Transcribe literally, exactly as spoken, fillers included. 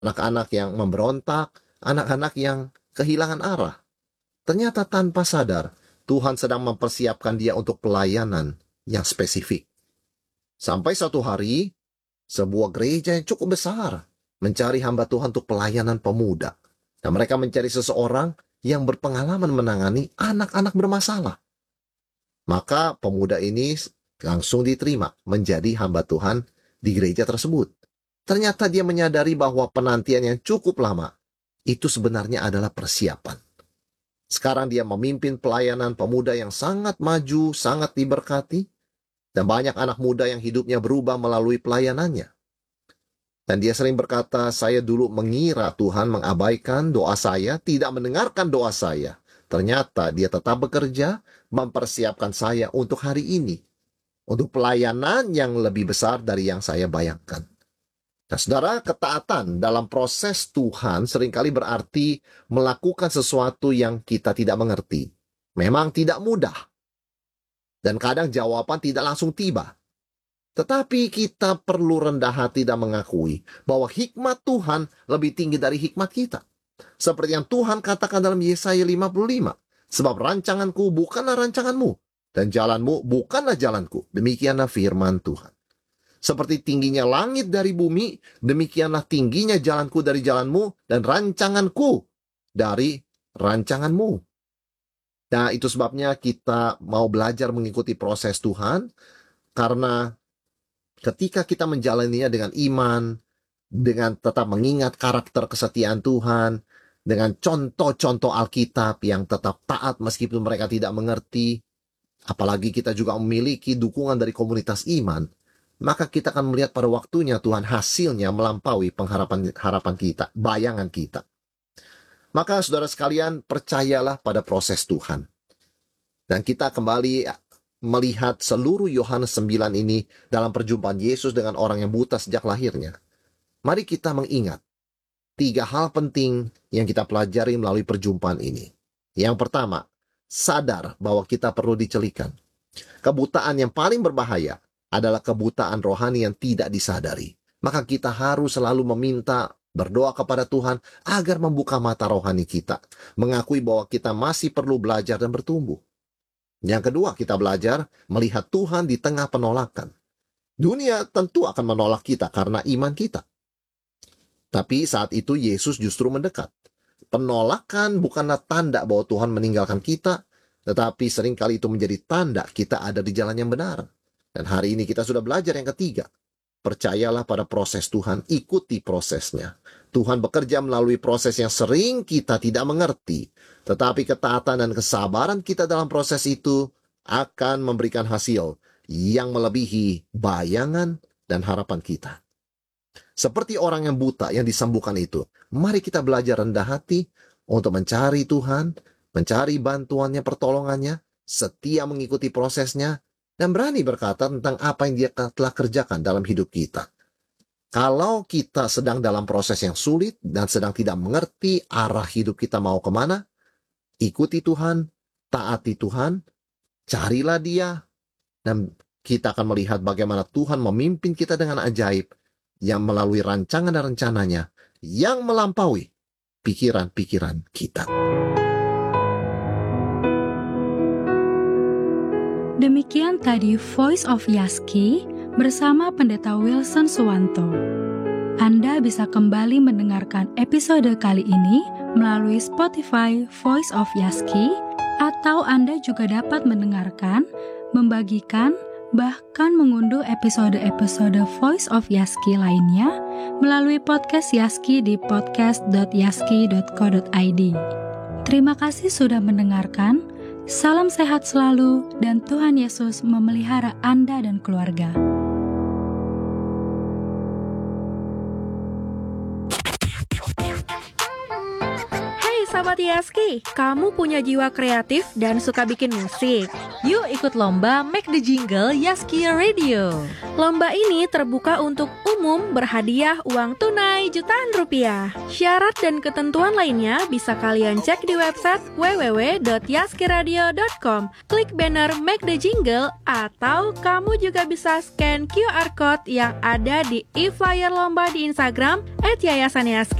anak-anak yang memberontak, anak-anak yang kehilangan arah. Ternyata tanpa sadar, Tuhan sedang mempersiapkan dia untuk pelayanan yang spesifik. Sampai suatu hari, sebuah gereja yang cukup besar mencari hamba Tuhan untuk pelayanan pemuda. Dan mereka mencari seseorang yang berpengalaman menangani anak-anak bermasalah. Maka pemuda ini langsung diterima menjadi hamba Tuhan di gereja tersebut. Ternyata dia menyadari bahwa penantian yang cukup lama itu sebenarnya adalah persiapan. Sekarang dia memimpin pelayanan pemuda yang sangat maju, sangat diberkati, dan banyak anak muda yang hidupnya berubah melalui pelayanannya. Dan dia sering berkata, saya dulu mengira Tuhan mengabaikan doa saya, tidak mendengarkan doa saya. Ternyata dia tetap bekerja, mempersiapkan saya untuk hari ini. Untuk pelayanan yang lebih besar dari yang saya bayangkan. Nah, saudara, ketaatan dalam proses Tuhan seringkali berarti melakukan sesuatu yang kita tidak mengerti. Memang tidak mudah. Dan kadang jawaban tidak langsung tiba. Tetapi kita perlu rendah hati dan mengakui bahwa hikmat Tuhan lebih tinggi dari hikmat kita. Seperti yang Tuhan katakan dalam Yesaya lima puluh lima. Sebab rancanganku bukanlah rancanganmu, dan jalanmu bukanlah jalanku. Demikianlah firman Tuhan. Seperti tingginya langit dari bumi, demikianlah tingginya jalanku dari jalanmu, dan rancanganku dari rancanganmu. Nah, itu sebabnya kita mau belajar mengikuti proses Tuhan, karena ketika kita menjalaninya dengan iman, dengan tetap mengingat karakter kesetiaan Tuhan, dengan contoh-contoh Alkitab yang tetap taat meskipun mereka tidak mengerti, apalagi kita juga memiliki dukungan dari komunitas iman, maka kita akan melihat pada waktunya Tuhan hasilnya melampaui pengharapan harapan kita, bayangan kita. Maka saudara sekalian, percayalah pada proses Tuhan. Dan kita kembali melihat seluruh Yohanes sembilan ini dalam perjumpaan Yesus dengan orang yang buta sejak lahirnya. Mari kita mengingat tiga hal penting yang kita pelajari melalui perjumpaan ini. Yang pertama, sadar bahwa kita perlu dicelikan. Kebutaan yang paling berbahaya adalah kebutaan rohani yang tidak disadari. Maka kita harus selalu meminta, berdoa kepada Tuhan agar membuka mata rohani kita. Mengakui bahwa kita masih perlu belajar dan bertumbuh. Yang kedua, kita belajar melihat Tuhan di tengah penolakan. Dunia tentu akan menolak kita karena iman kita. Tapi saat itu Yesus justru mendekat. Penolakan bukanlah tanda bahwa Tuhan meninggalkan kita, tetapi seringkali itu menjadi tanda kita ada di jalan yang benar. Dan hari ini kita sudah belajar yang ketiga. Percayalah pada proses Tuhan, ikuti prosesnya. Tuhan bekerja melalui proses yang sering kita tidak mengerti. Tetapi ketaatan dan kesabaran kita dalam proses itu akan memberikan hasil yang melebihi bayangan dan harapan kita. Seperti orang yang buta yang disembuhkan itu, mari kita belajar rendah hati untuk mencari Tuhan, mencari bantuannya, pertolongannya, setia mengikuti prosesnya, dan berani berkata tentang apa yang dia telah kerjakan dalam hidup kita. Kalau kita sedang dalam proses yang sulit dan sedang tidak mengerti arah hidup kita mau kemana, ikuti Tuhan, taati Tuhan, carilah Dia, dan kita akan melihat bagaimana Tuhan memimpin kita dengan ajaib yang melalui rancangan dan rencananya yang melampaui pikiran-pikiran kita. Demikian tadi Voice of Yaski bersama Pendeta Wilson Suwanto. Anda bisa kembali mendengarkan episode kali ini melalui Spotify Voice of Yaski, atau Anda juga dapat mendengarkan, membagikan, bahkan mengunduh episode-episode Voice of Yaski lainnya melalui podcast Yaski di podcast dot yaski dot co dot i d. Terima kasih sudah mendengarkan. Salam sehat selalu dan Tuhan Yesus memelihara Anda dan keluarga. sahabat Yaski, kamu punya jiwa kreatif dan suka bikin musik. Yuk ikut lomba Make the Jingle Yaski Radio. Lomba ini terbuka untuk umum, berhadiah uang tunai jutaan rupiah. Syarat dan ketentuan lainnya bisa kalian cek di website w w w dot yaskiradio dot com. Klik banner Make the Jingle atau kamu juga bisa scan Q R code yang ada di e-flyer lomba di Instagram et yayasan yaski.